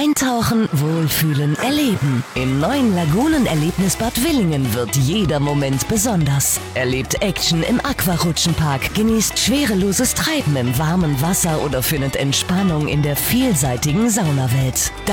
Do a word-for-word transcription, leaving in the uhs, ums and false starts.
Eintauchen, wohlfühlen, erleben. Im neuen Lagunen-Erlebnisbad Willingen wird jeder Moment besonders. Erlebt Action im Aquarutschenpark, genießt schwereloses Treiben im warmen Wasser oder findet Entspannung in der vielseitigen Saunawelt.